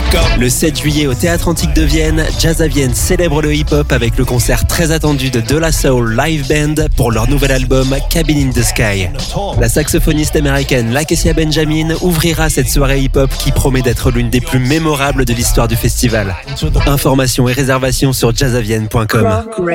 Le 7 juillet au Théâtre Antique de Vienne, Jazz à Vienne célèbre le hip-hop avec le concert très attendu de De La Soul Live Band pour leur nouvel album Cabin in the Sky. La saxophoniste américaine Lakecia Benjamin ouvrira cette soirée hip-hop qui promet d'être l'une des plus mémorables de l'histoire du festival. Informations et réservations sur jazzavienne.com.